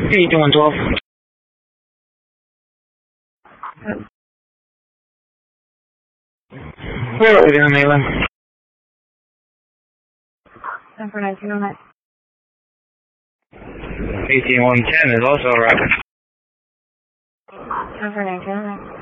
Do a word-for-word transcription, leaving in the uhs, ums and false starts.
eighteen one twelve. Where are we on Mainland? ten for nineteen oh nine. eighteen one ten is also a route. ten for nineteen oh nine.